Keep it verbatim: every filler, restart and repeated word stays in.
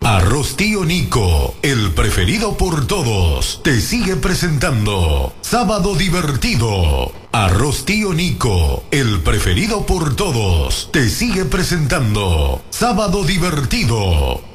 Arroz Tío Nico, el preferido por todos, te sigue presentando Sábado Divertido. Arroz Tío Nico, el preferido por todos, te sigue presentando Sábado Divertido.